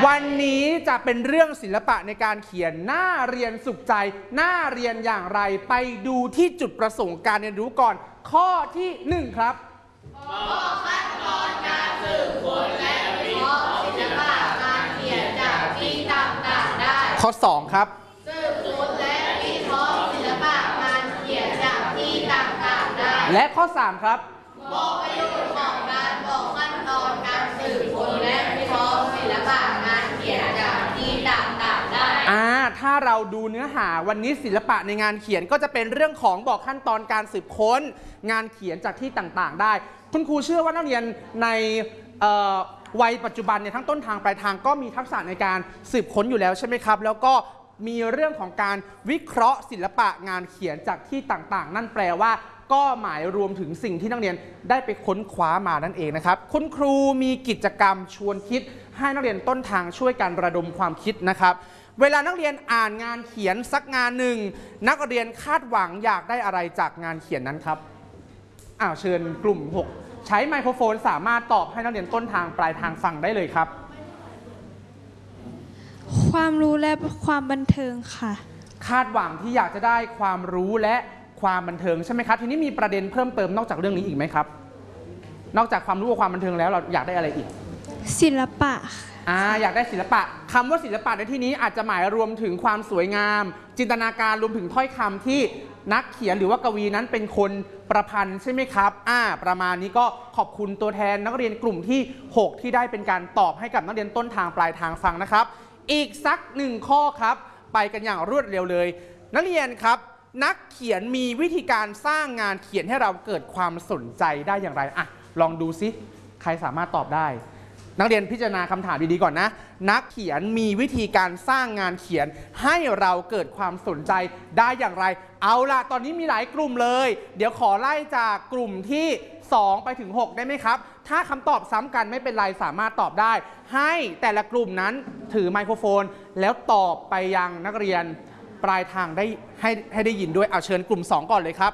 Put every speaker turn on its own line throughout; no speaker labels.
วันนี้จะเป็นเรื่องศิลปะในการเขียนน่าเรียนสุขใจน่าเรียนอย่างไรไปดูที่จุดประสงค์การเรียนรู้ก่อนข้อที่1ครับ
ขั้นตอนการสืบค้นและวิเคราะห์ศิลปะการเขียนจากที่ต่างๆได้
ข้อ2ครับ
สืบค้นและวิเคราะห์ศิลปะการเขียนจากที่ต่างๆได้
และข้อ3ครับ
บอกประโยชน์ของการบอกขั้นตอนการสืบค้นและวิเคราะห์ศิลปะการเขียนจากที่ต่างๆได้
ถ้าเราดูเนื้อหาวันนี้ศิลปะในงานเขียนก็จะเป็นเรื่องของบอกขั้นตอนการสืบค้นงานเขียนจากที่ต่างๆได้คุณครูเชื่อว่านักเรียนในวัยปัจจุบันเนี่ยทั้งต้นทางปลายทางก็มีทักษะในการสืบค้นอยู่แล้วใช่ไหมครับแล้วก็มีเรื่องของการวิเคราะห์ศิลปะงานเขียนจากที่ต่างๆนั่นแปลว่าก็หมายรวมถึงสิ่งที่นักเรียนได้ไปค้นคว้ามานั่นเองนะครับคุณครูมีกิจกรรมชวนคิดให้นักเรียนต้นทางช่วยกันระดมความคิดนะครับเวลานักเรียนอ่านงานเขียนสักงานหนึ่งนักเรียนคาดหวังอยากได้อะไรจากงานเขียนนั้นครับเชิญกลุ่ม6ใช้ไมโครโฟนสามารถตอบให้นักเรียนต้นทางปลายทางฟังได้เลยครับ
ความรู้และความบันเทิงค่ะ
คาดหวังที่อยากจะได้ความรู้และความบันเทิงใช่ไหมครับทีนี้มีประเด็นเพิ่มเติมนอกจากเรื่องนี้อีกไหมครับนอกจากความรู้กับความบันเทิงแล้วเราอยากได้อะไรอีก
ศิลปะ
อยากได้ศิลปะคำว่าศิลปะในที่นี้อาจจะหมายรวมถึงความสวยงามจินตนาการรวมถึงถ้อยคำที่นักเขียนหรือว่ากวีนั้นเป็นคนประพันธ์ใช่ไหมครับประมาณนี้ก็ขอบคุณตัวแทนนักเรียนกลุ่มที่6ที่ได้เป็นการตอบให้กับนักเรียนต้นทางปลายทางฟังนะครับอีกสัก1ข้อครับไปกันอย่างรวดเร็วเลยนักเรียนครับนักเขียนมีวิธีการสร้างงานเขียนให้เราเกิดความสนใจได้อย่างไรลองดูซิใครสามารถตอบได้นักเรียนพิจารณาคำถามดีๆก่อนนะนักเขียนมีวิธีการสร้างงานเขียนให้เราเกิดความสนใจได้อย่างไรเอาล่ะตอนนี้มีหลายกลุ่มเลยเดี๋ยวขอไล่จากกลุ่มที่2ไปถึง6ได้ไหมครับถ้าคำตอบซ้ำกันไม่เป็นไรสามารถตอบได้ให้แต่ละกลุ่มนั้นถือไมโครโฟนแล้วตอบไปยังนักเรียนปลายทางได้ให้ได้ยินด้วยเชิญกลุ่ม2ก่อนเลยครับ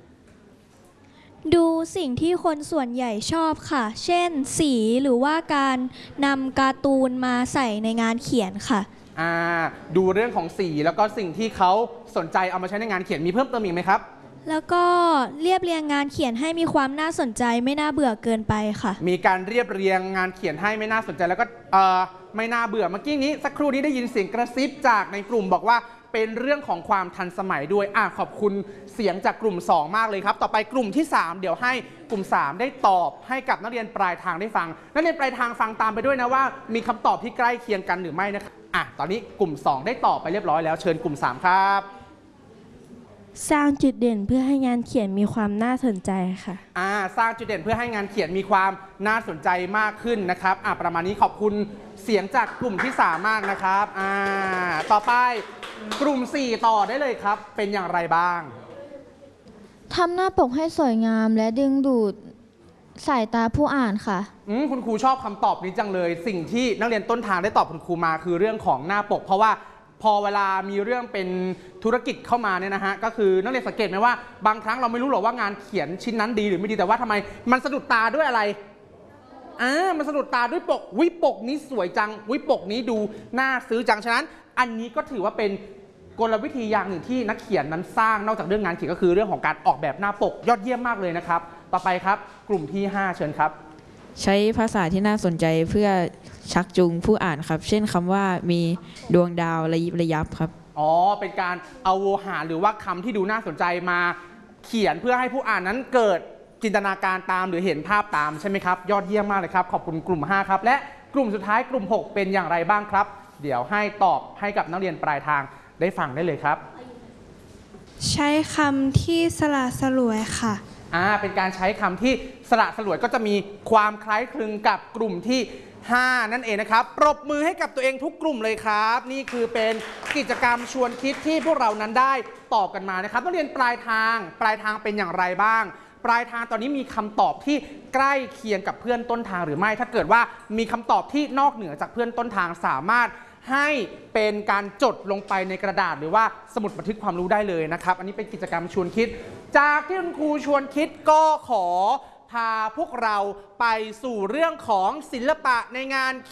ดูสิ่งที่คนส่วนใหญ่ชอบค่ะเช่นสีหรือว่าการนำการ์ตูนมาใส่ในงานเขียนค่ะ
ดูเรื่องของสีแล้วก็สิ่งที่เขาสนใจเอามาใช้ในงานเขียนมีเพิ่มเติมอีกไหมครับ
แล้วก็เรียบเรียงงานเขียนให้มีความน่าสนใจไม่น่าเบื่อเกินไปค่ะ
มีการเรียบเรียงงานเขียนให้ไม่น่าสนใจแล้วก็ไม่น่าเบื่อเมื่อกี้นี้สักครู่นี้ได้ยินเสียงกระซิบจากในกลุ่มบอกว่าเป็นเรื่องของความทันสมัยด้วยขอบคุณเสียงจากกลุ่ม2มากเลยครับต่อไปกลุ่มที่3เดี๋ยวให้กลุ่ม3ได้ตอบให้กับนักเรียนปลายทางได้ฟังนักเรียนปลายทางฟังตามไปด้วยนะว่ามีคำตอบที่ใกล้เคียงกันหรือไม่นะครับตอนนี้กลุ่ม2ได้ตอบไปเรียบร้อยแล้วเชิญกลุ่ม3ครับ
สร้างจุดเด่นเพื่อให้งานเขียนมีความน่าสนใจค่ะ
สร้างจุดเด่นเพื่อให้งานเขียนมีความน่าสนใจมากขึ้นนะครับประมาณนี้ขอบคุณเสียงจากกลุ่มที่3มากนะครับต่อไปกลุ่ม4ต่อได้เลยครับเป็นอย่างไรบ้าง
ทำหน้าปกให้สวยงามและดึงดูดสายตาผู้อ่านค่ะ
คุณครูชอบคำตอบนี้จังเลยสิ่งที่นักเรียนต้นทางได้ตอบคุณครูมาคือเรื่องของหน้าปกเพราะว่าพอเวลามีเรื่องเป็นธุรกิจเข้ามาเนี่ยนะฮะก็คือนักเรียนสังเกตไหมว่าบางครั้งเราไม่รู้หรอกว่างานเขียนชิ้นนั้นดีหรือไม่ดีแต่ว่าทำไมมันสะดุดตาด้วยอะไรมันสะดุดตาด้วยปกปกนี้สวยจังปกนี้ดูน่าซื้อจังฉะนั้นอันนี้ก็ถือว่าเป็นกลวิธีอย่างหนึ่งที่นักเขียนนั้นสร้างนอกจากเรื่องงานเขียนก็คือเรื่องของการออกแบบหน้าปกยอดเยี่ยมมากเลยนะครับต่อไปครับกลุ่มที่5เชิญครับ
ใช้ภาษาที่น่าสนใจเพื่อชักจูงผู้อ่านครับเช่นคำว่ามีดวงดาวระยิบระยับครับ
เป็นการเอาโวหารหรือว่าคำที่ดูน่าสนใจมาเขียนเพื่อให้ผู้อ่านนั้นเกิดจินตนาการตามหรือเห็นภาพตามใช่ไหมครับยอดเยี่ยมมากเลยครับขอบคุณกลุ่ม5ครับและกลุ่มสุดท้ายกลุ่ม6เป็นอย่างไรบ้างครับเดี๋ยวให้ตอบให้กับนักเรียนปลายทางได้ฟังได้เลยครับ
ใช้คำที่สละสลวยค่ะ
เป็นการใช้คำที่สละสลวยก็จะมีความคล้ายคลึงกับกลุ่มที่5นั่นเองนะครับปรบมือให้กับตัวเองทุกกลุ่มเลยครับนี่คือเป็นกิจกรรมชวนคิดที่พวกเรานั้นได้ตอบกันมานะครับนักเรียนปลายทางเป็นอย่างไรบ้างปลายทางตอนนี้มีคำตอบที่ใกล้เคียงกับเพื่อนต้นทางหรือไม่ถ้าเกิดว่ามีคำตอบที่นอกเหนือจากเพื่อนต้นทางสามารถให้เป็นการจดลงไปในกระดาษหรือว่าสมุดบันทึกความรู้ได้เลยนะครับอันนี้เป็นกิจกรรมชวนคิดจากที่คุณครูชวนคิดก็ขอพาพวกเราไปสู่เรื่องของศิลปะในงาน